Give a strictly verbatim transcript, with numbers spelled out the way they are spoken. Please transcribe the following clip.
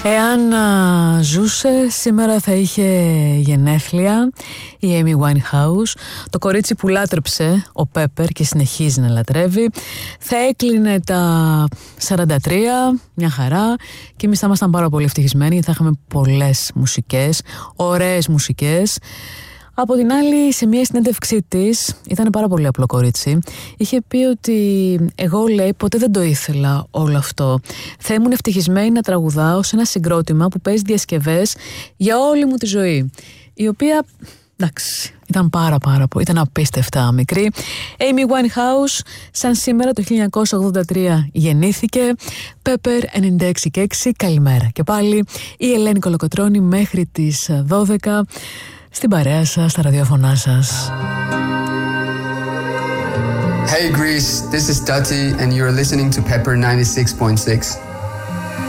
Εάν α, ζούσε, σήμερα θα είχε γενέθλια η Amy Winehouse, το κορίτσι που λάτρεψε ο Πέπερ και συνεχίζει να λατρεύει. Θα έκλεινε τα σαράντα τρία, μια χαρά, και εμείς θα ήμασταν πάρα πολύ ευτυχισμένοι, θα είχαμε πολλές μουσικές, ωραίες μουσικές. Από την άλλη, σε μια συνέντευξή της, ήταν πάρα πολύ απλό κορίτσι, είχε πει ότι εγώ, λέει, ποτέ δεν το ήθελα όλο αυτό. Θα ήμουν ευτυχισμένη να τραγουδάω σε ένα συγκρότημα που παίζει διασκευές για όλη μου τη ζωή. Η οποία, εντάξει, ήταν πάρα πάρα πολύ, ήταν απίστευτα μικρή. Amy Winehouse, σαν σήμερα το χίλια εννιακόσια ογδόντα τρία γεννήθηκε. Pepper ενενήντα έξι και έξι, καλημέρα. Και πάλι η Ελένη Κολοκοτρώνη μέχρι τις δώδεκα. Στην παρέα σας, στα ραδιόφωνά σας. Hey Greece, this is Dati and you're listening to Pepper ninety-six point six.